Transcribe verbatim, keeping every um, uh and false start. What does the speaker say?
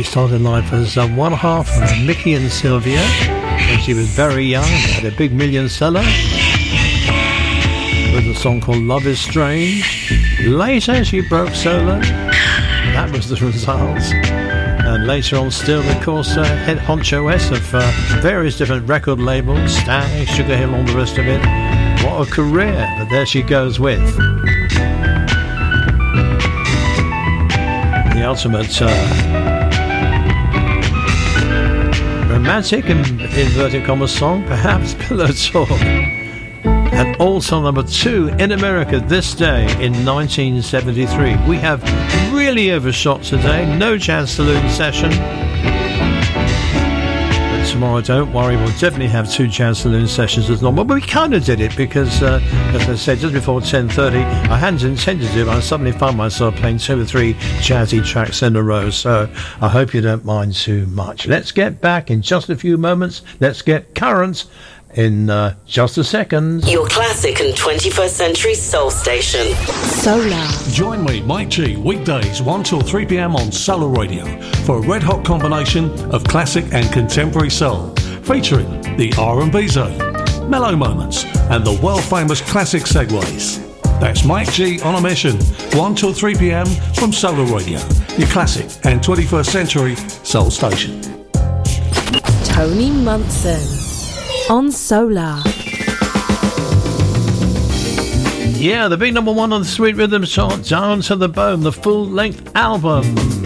She started life as uh, one half of Mickey and Sylvia when she was very young. Had a big million seller with a song called Love is Strange. Later she broke solo. That was the result. And later on still, of course, uh, head honcho-S of uh, various different record labels, Stag, Sugar Hill, all the rest of it. What a career, but there she goes with the ultimate uh, romantic and inverted commas song, perhaps, Pillow Talk. And also number two in America this day in nineteen seventy-three. We have really overshot today. No Jazz Saloon session. But tomorrow, don't worry, we'll definitely have two Jazz Saloon sessions as normal. But we kind of did it because, uh, as I said, just before ten thirty, I hadn't intended to do it, but I suddenly found myself playing two or three jazzy tracks in a row. So I hope you don't mind too much. Let's get back in just a few moments. Let's get current in uh, just a second. Your classic and twenty-first century soul station. Solar. Join me, Mike G, weekdays one till three p.m. on Solar Radio for a red-hot combination of classic and contemporary soul, featuring the R and B zone, mellow moments, and the world-famous classic segues. That's Mike G on a mission, one till three p.m. from Solar Radio, your classic and twenty-first century soul station. Tony Munson on Solar. Yeah, the big number one on the Sweet Rhythm chart, Down to the Bone, the full-length album.